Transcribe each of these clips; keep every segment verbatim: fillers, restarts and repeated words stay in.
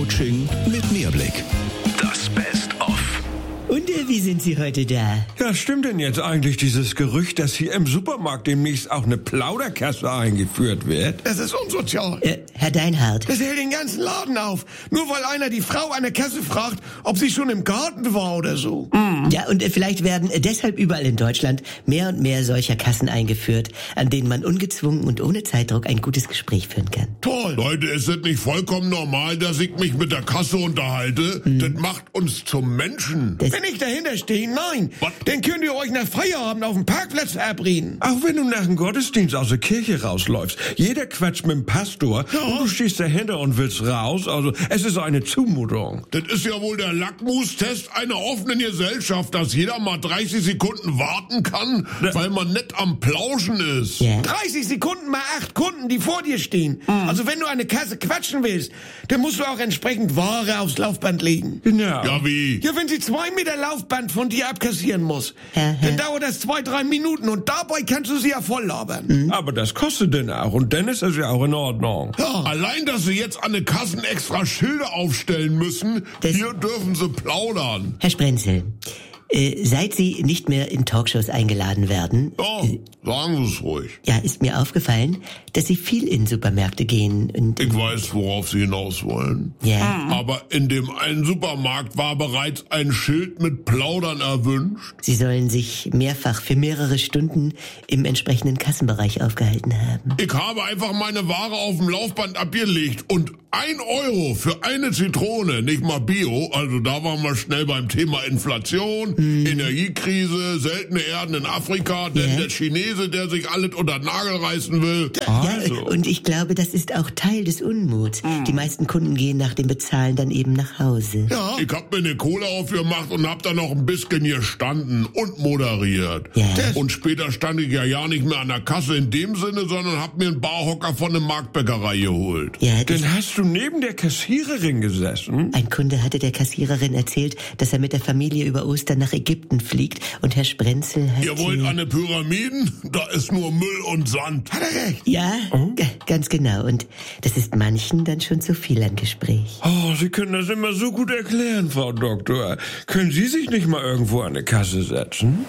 Coaching mit Mehrblick. Das Best-of. Und äh, wie sind Sie heute da? Ja, stimmt denn jetzt eigentlich dieses Gerücht, dass hier im Supermarkt demnächst auch eine Plauderkasse eingeführt wird? Das ist unsozial. Äh, Herr Deinhardt. Das hält den ganzen Laden auf. Nur weil einer die Frau an der Kasse fragt, ob sie schon im Garten war oder so. Ja, und äh, vielleicht werden äh, deshalb überall in Deutschland mehr und mehr solcher Kassen eingeführt, an denen man ungezwungen und ohne Zeitdruck ein gutes Gespräch führen kann. Toll. Leute, ist es nicht vollkommen normal, dass ich mich mit der Kasse unterhalte? Hm. Das macht uns zum Menschen. Das Wenn ich dahinter stehe, nein. Was? Dann könnt ihr euch nach Feierabend auf dem Parkplatz verabreden. Auch wenn du nach dem Gottesdienst aus der Kirche rausläufst. Jeder quatscht mit dem Pastor Ja. und du stehst dahinter und willst raus. Also es ist eine Zumutung. Das ist ja wohl der Lackmustest einer offenen Gesellschaft, dass jeder mal dreißig Sekunden warten kann, weil man nicht am Plauschen ist. Ja. dreißig Sekunden mal acht Kunden, die vor dir stehen. Also wenn du an der Kasse quatschen willst, dann musst du auch entsprechend Ware aufs Laufband legen. Genau. Ja, wie? Ja, wenn sie zwei Meter Laufband von dir abkassieren muss, Aha. dann dauert das zwei, drei Minuten und dabei kannst du sie ja voll labern. Aber das kostet denn auch und dann ist das ja auch in Ordnung. Ja. Allein, dass sie jetzt an den Kassen extra Schilder aufstellen müssen, Das- hier dürfen sie plaudern. Herr Sprenzel, äh, seit Sie nicht mehr in Talkshows eingeladen werden, Ja, sagen Sie es ruhig. ja, ist mir aufgefallen, dass Sie viel in Supermärkte gehen und Ich weiß, worauf Sie hinaus wollen. ja, Aber in dem einen Supermarkt war bereits ein Schild mit Plaudern erwünscht. Sie sollen sich mehrfach für mehrere Stunden im entsprechenden Kassenbereich aufgehalten haben. Ich habe einfach meine Ware auf dem Laufband abgelegt und ein Euro für eine Zitrone, nicht mal Bio, also da waren wir schnell beim Thema Inflation, Energiekrise, seltene Erden in Afrika, denn Ja. der Chinese, der sich alles unter den Nagel reißen will. Also. Ja, und ich glaube, das ist auch Teil des Unmuts. Die meisten Kunden gehen nach dem Bezahlen dann eben nach Hause. Ja. Ich hab mir eine Cola aufgemacht und hab da noch ein bisschen gestanden und moderiert. Ja. Und später stand ich ja ja nicht mehr an der Kasse in dem Sinne, sondern hab mir einen Barhocker von der Marktbäckerei geholt. Ja, das, Dann hast du neben der Kassiererin gesessen? ein Kunde hatte der Kassiererin erzählt, dass er mit der Familie über Ostern nach Ägypten fliegt und Herr Sprenzel hat... Ihr wollt äh, an die Pyramiden? Da ist nur Müll und Sand. Hat er recht. Ja, g- ganz genau. Und das ist manchen dann schon zu viel an Gespräch. Oh, Sie können das immer so gut erklären, Frau Doktor. Können Sie sich nicht mal irgendwo an eine Kasse setzen?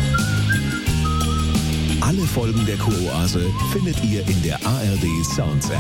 Alle Folgen der Kuroase findet ihr in der A R D Sounds App.